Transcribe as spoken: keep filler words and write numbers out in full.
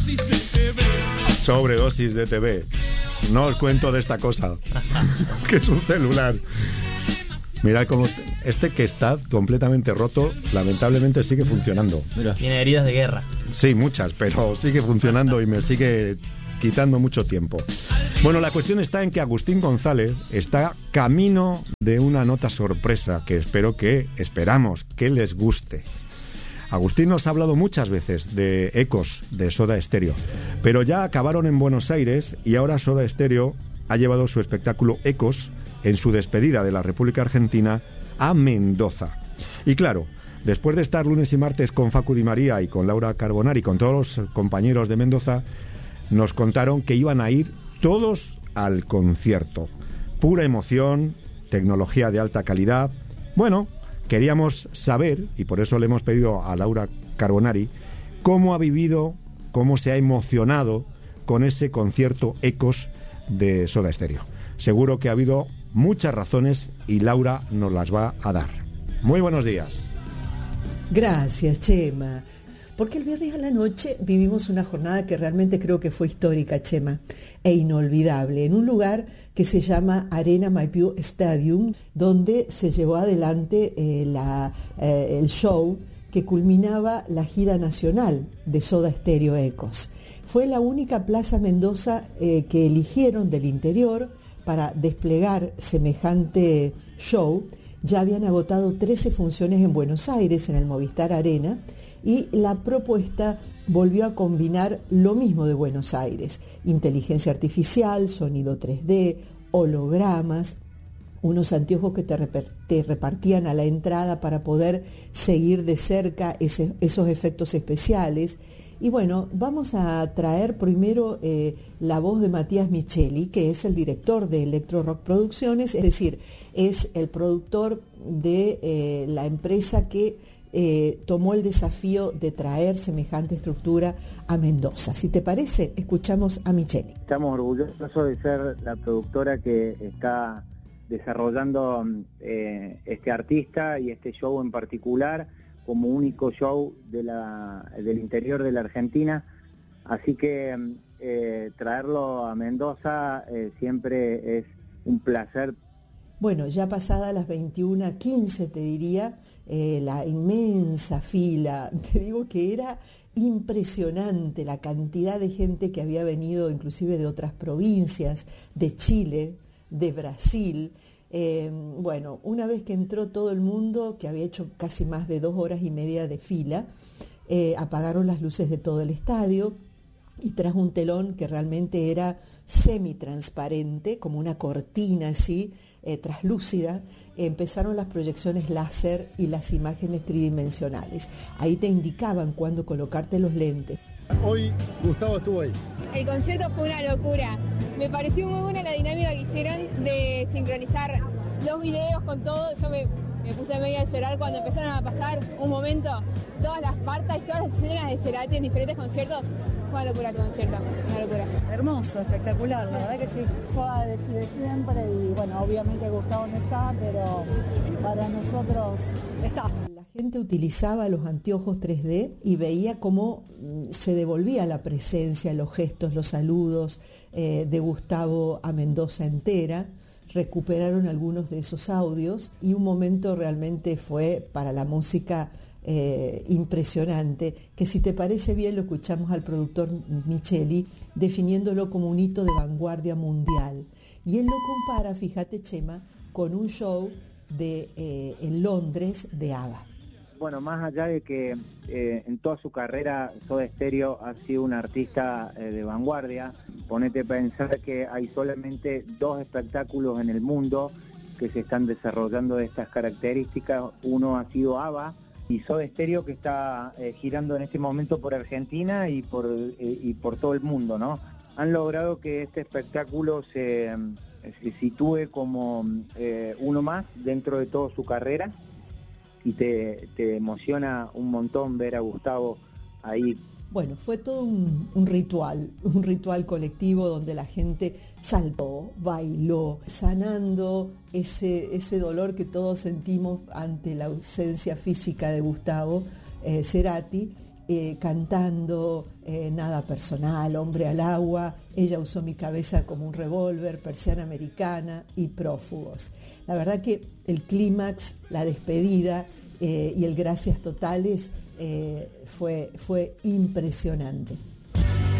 Sobredosis de T V. No os cuento de esta cosa, que es un celular. Mirad cómo este que está completamente roto, lamentablemente sigue funcionando. Mira, tiene heridas de guerra. Sí, muchas, pero sigue funcionando y me sigue quitando mucho tiempo. Bueno, la cuestión está en que Agustín González está camino de una nota sorpresa que espero que, esperamos, que les guste. Agustín nos ha hablado muchas veces de Ecos, de Soda Stereo, pero ya acabaron en Buenos Aires y ahora Soda Stereo ha llevado su espectáculo Ecos en su despedida de la República Argentina a Mendoza. Y claro, después de estar lunes y martes con Facu Di María y con Laura Carbonari y con todos los compañeros de Mendoza, nos contaron que iban a ir todos al concierto. Pura emoción, tecnología de alta calidad. Bueno, queríamos saber, y por eso le hemos pedido a Laura Carbonari, cómo ha vivido, cómo se ha emocionado con ese concierto Ecos de Soda Stereo. Seguro que ha habido muchas razones y Laura nos las va a dar. Muy buenos días. Gracias, Chema. Porque el viernes a la noche vivimos una jornada que realmente creo que fue histórica, Chema, e inolvidable, en un lugar que se llama Arena Maipú Stadium, donde se llevó adelante eh, la, eh, el show que culminaba la gira nacional de Soda Stereo Ecos. Fue la única Plaza Mendoza eh, que eligieron del interior para desplegar semejante show. Ya habían agotado trece funciones en Buenos Aires, en el Movistar Arena, y la propuesta volvió a combinar lo mismo de Buenos Aires: inteligencia artificial, sonido tres D, hologramas, unos anteojos que te, reper- te repartían a la entrada para poder seguir de cerca ese, esos efectos especiales. Y bueno, vamos a traer primero eh, la voz de Matías Micheli, que es el director de Electro Rock Producciones, es decir, es el productor de eh, la empresa que eh, tomó el desafío de traer semejante estructura a Mendoza. Si te parece, escuchamos a Micheli. Estamos orgullosos de ser la productora que está desarrollando eh, este artista y este show en particular como único show de la, del interior de la Argentina, así que eh, traerlo a Mendoza eh, siempre es un placer. Bueno, ya pasadas las veintiuna quince te diría, eh, la inmensa fila, te digo que era impresionante la cantidad de gente que había venido inclusive de otras provincias, de Chile, de Brasil. Eh, bueno, una vez que entró todo el mundo, que había hecho casi más de dos horas y media de fila, eh, apagaron las luces de todo el estadio y tras un telón que realmente era semitransparente, como una cortina así, eh, traslúcida, eh, empezaron las proyecciones láser y las imágenes tridimensionales. Ahí te indicaban cuándo colocarte los lentes. Hoy Gustavo estuvo ahí. El concierto fue una locura. Me pareció muy buena la dinámica que hicieron de sincronizar los videos con todo. Yo me, me puse medio a llorar cuando empezaron a pasar un momento todas las partes, todas las escenas de Cerati en diferentes conciertos. Fue una locura tu concierto, una locura. Hermoso, espectacular, la verdad que sí. Soda de, de siempre y bueno, obviamente Gustavo no está, pero para nosotros está. La gente utilizaba los anteojos tres D y veía cómo se devolvía la presencia, los gestos, los saludos eh, de Gustavo a Mendoza entera. Recuperaron algunos de esos audios y un momento realmente fue para la música eh, impresionante, que si te parece bien lo escuchamos al productor Micheli definiéndolo como un hito de vanguardia mundial. Y él lo compara, fíjate Chema, con un show de eh, en Londres de ABBA. Bueno, más allá de que eh, en toda su carrera Soda Stereo ha sido un artista eh, de vanguardia, ponete a pensar que hay solamente dos espectáculos en el mundo que se están desarrollando de estas características. Uno ha sido ABBA y Soda Stereo, que está eh, girando en este momento por Argentina y por, eh, y por todo el mundo, ¿no? Han logrado que este espectáculo se, se sitúe como eh, uno más dentro de toda su carrera. Y te, te emociona un montón ver a Gustavo ahí. Bueno, fue todo un, un ritual, un ritual colectivo donde la gente saltó, bailó, sanando ese, ese dolor que todos sentimos ante la ausencia física de Gustavo eh, Cerati. eh, cantando eh, Nada Personal, Hombre al Agua, Ella usó mi cabeza como un revólver, Persiana Americana y Prófugos. La verdad que el clímax, la despedida eh, y el Gracias Totales eh, fue, fue impresionante.